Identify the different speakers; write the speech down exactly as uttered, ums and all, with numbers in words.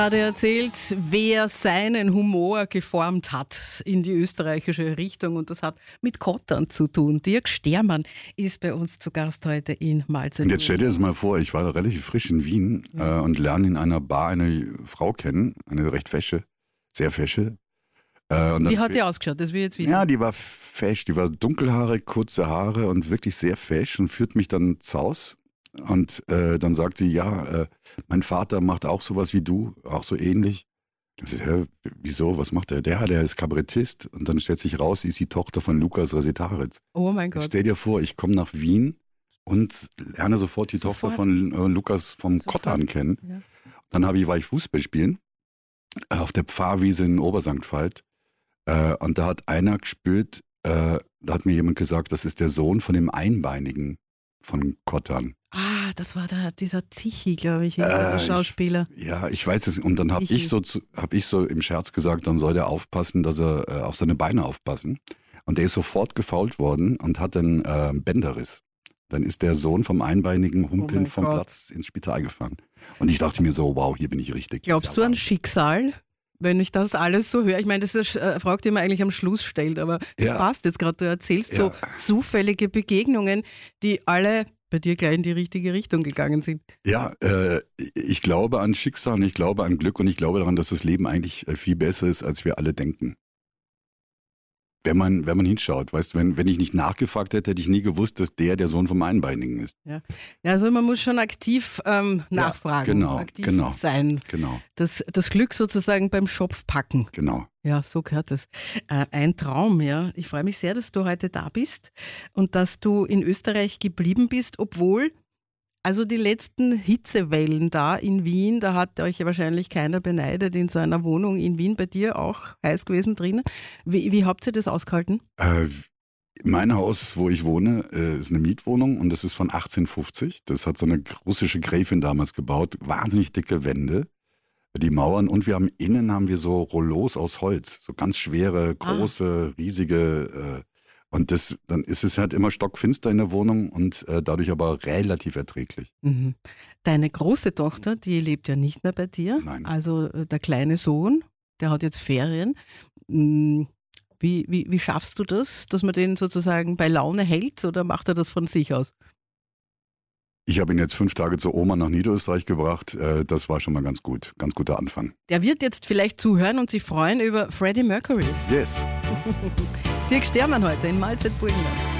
Speaker 1: Hat er erzählt, wer seinen Humor geformt hat in die österreichische Richtung, und das hat mit Kottern zu tun. Dirk Stermann ist bei uns zu Gast heute in Malzerburg.
Speaker 2: Und jetzt stell dir das mal vor, ich war relativ frisch in Wien ja. äh, und lerne in einer Bar eine Frau kennen, eine recht fesche, sehr fesche. Äh, und
Speaker 1: Wie hat die ausgeschaut? Das will ich jetzt wissen.
Speaker 2: Ja, die war fesch, die war dunkelhaarig, kurze Haare und wirklich sehr fesch und führt mich dann ins Haus. Und äh, dann sagt sie, ja, äh, mein Vater macht auch sowas wie du, auch so ähnlich. Ich sage, hä, wieso, was macht er? Der, der ist Kabarettist. Und dann stellt sich raus, sie ist die Tochter von Lukas Resetaritz.
Speaker 1: Oh mein Gott.
Speaker 2: Jetzt stell dir vor, ich komme nach Wien und lerne sofort die sofort. Tochter von äh, Lukas vom sofort. Kottan kennen. Ja. Dann habe ich, war ich Fußball spielen äh, auf der Pfarrwiese in Obersankt Veit. Äh, und da hat einer gespürt, äh, da hat mir jemand gesagt, das ist der Sohn von dem Einbeinigen von Kottan.
Speaker 1: Ah, das war da dieser Tichy, glaube ich, der äh, Schauspieler.
Speaker 2: Ich, ja, ich weiß es. Und dann habe ich, so, hab ich so im Scherz gesagt, dann soll der aufpassen, dass er äh, auf seine Beine aufpassen. Und der ist sofort gefoult worden und hat einen äh, Bänderriss. Dann ist der Sohn vom Einbeinigen humpelnd oh vom Gott. Platz ins Spital gefahren. Und ich dachte mir so, wow, hier bin ich richtig.
Speaker 1: Glaubst du an Schicksal? Wenn ich das alles so höre, ich meine, das ist eine Frage, die man eigentlich am Schluss stellt, aber es ja. passt jetzt gerade, du erzählst ja. so zufällige Begegnungen, die alle bei dir gleich in die richtige Richtung gegangen sind.
Speaker 2: Ja, äh, ich glaube an Schicksal und ich glaube an Glück und ich glaube daran, dass das Leben eigentlich viel besser ist, als wir alle denken. Wenn man, wenn man hinschaut, weißt, wenn, wenn ich nicht nachgefragt hätte, hätte ich nie gewusst, dass der der Sohn vom Einbeinigen ist.
Speaker 1: Ja, ja, also man muss schon aktiv ähm, nachfragen,
Speaker 2: ja, genau,
Speaker 1: aktiv
Speaker 2: genau,
Speaker 1: sein.
Speaker 2: Genau.
Speaker 1: Das, das Glück sozusagen beim Schopf packen.
Speaker 2: Genau.
Speaker 1: Ja, so gehört es. Äh, ein Traum, ja. Ich freue mich sehr, dass du heute da bist und dass du in Österreich geblieben bist, obwohl also die letzten Hitzewellen da in Wien, da hat euch ja wahrscheinlich keiner beneidet in so einer Wohnung in Wien, bei dir auch heiß gewesen drinnen. Wie, wie habt ihr das ausgehalten?
Speaker 2: Äh, mein Haus, wo ich wohne, äh, ist eine Mietwohnung und das ist von achtzehnhundertfünfzig. Das hat so eine russische Gräfin damals gebaut. Wahnsinnig dicke Wände, die Mauern, und wir haben innen haben wir so Rollos aus Holz, so ganz schwere, große, ah. riesige äh, Und das, dann ist es halt immer stockfinster in der Wohnung und äh, dadurch aber relativ erträglich.
Speaker 1: Mhm. Deine große Tochter, die lebt ja nicht mehr bei dir.
Speaker 2: Nein.
Speaker 1: Also äh, der kleine Sohn, der hat jetzt Ferien. Wie, wie, wie schaffst du das, dass man den sozusagen bei Laune hält, oder macht er das von sich aus?
Speaker 2: Ich habe ihn jetzt fünf Tage zur Oma nach Niederösterreich gebracht. Äh, das war schon mal ganz gut, ganz guter Anfang.
Speaker 1: Der wird jetzt vielleicht zuhören und sich freuen über Freddie Mercury.
Speaker 2: Yes.
Speaker 1: Dirk Stermann heute in Malzerburg.